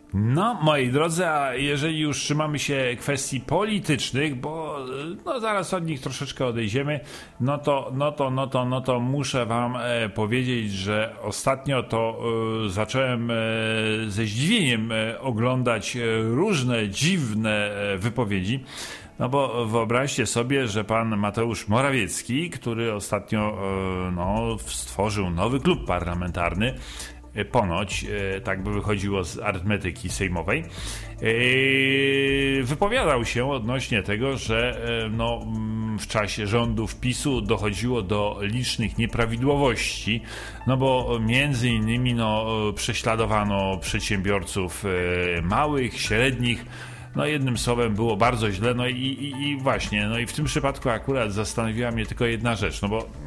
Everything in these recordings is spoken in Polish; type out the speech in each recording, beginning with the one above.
No, moi drodzy, a jeżeli już trzymamy się kwestii politycznych, bo zaraz od nich troszeczkę odejdziemy, no to muszę wam powiedzieć, że ostatnio to zacząłem ze zdziwieniem oglądać różne dziwne wypowiedzi. No bo wyobraźcie sobie, że pan Mateusz Morawiecki, który ostatnio stworzył nowy klub parlamentarny, ponoć, tak by wychodziło z arytmetyki sejmowej, wypowiadał się odnośnie tego, że w czasie rządów PiS-u dochodziło do licznych nieprawidłowości, no bo między innymi prześladowano przedsiębiorców małych, średnich. No jednym słowem było bardzo źle, i właśnie, i w tym przypadku akurat zastanowiła mnie tylko jedna rzecz,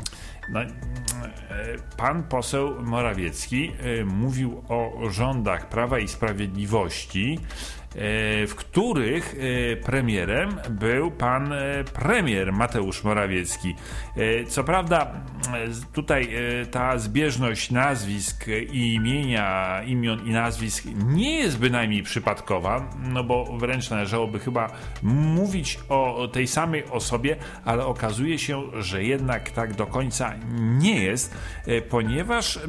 pan poseł Morawiecki mówił o rządach Prawa i Sprawiedliwości, w których premierem był pan premier Mateusz Morawiecki. Co prawda tutaj ta zbieżność nazwisk i imion i nazwisk nie jest bynajmniej przypadkowa, no bo wręcz należałoby chyba mówić o tej samej osobie, ale okazuje się, że jednak tak do końca nie jest, ponieważ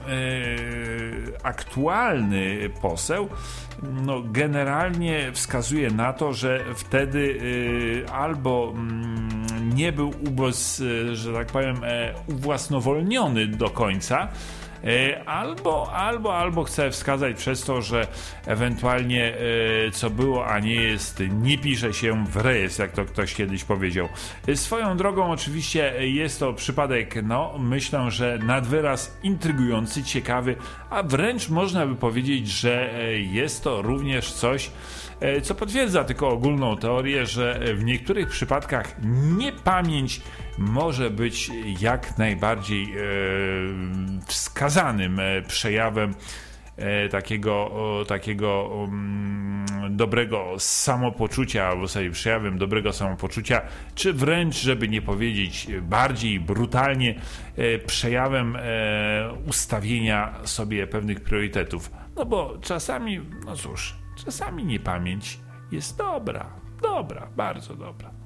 aktualny poseł generalnie wskazuje na to, że wtedy albo nie był że tak powiem, uwłasnowolniony do końca, albo chce wskazać przez to, że ewentualnie co było, a nie jest, nie pisze się w rejestr, jak to ktoś kiedyś powiedział. Swoją drogą oczywiście jest to przypadek, myślę, że nad wyraz intrygujący, ciekawy, a wręcz można by powiedzieć, że jest to również coś, co potwierdza tylko ogólną teorię, że w niektórych przypadkach niepamięć może być jak najbardziej wskazanym przejawem takiego dobrego samopoczucia, albo sobie przejawem dobrego samopoczucia, czy wręcz, żeby nie powiedzieć bardziej brutalnie, przejawem ustawienia sobie pewnych priorytetów. No bo czasami, czasami niepamięć jest dobra, bardzo dobra.